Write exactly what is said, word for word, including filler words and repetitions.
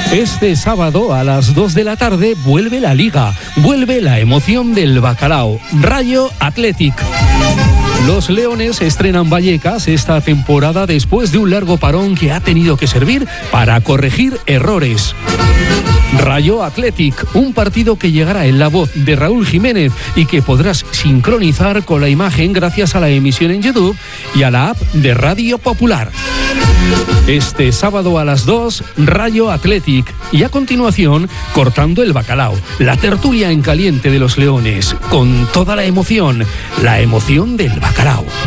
Este sábado a las dos de la tarde vuelve la Liga, vuelve la emoción del bacalao, Rayo Athletic. Los Leones estrenan Vallecas esta temporada después de un largo parón que ha tenido que servir para corregir errores. Rayo Athletic, un partido que llegará en la voz de Raúl Jiménez y que podrás sincronizar con la imagen gracias a la emisión en YouTube y a la app de Radio Popular. Este sábado a las dos, Rayo Athletic. Y a continuación, Cortando el Bacalao, la tertulia en caliente de los Leones, con toda la emoción, la emoción del bacalao.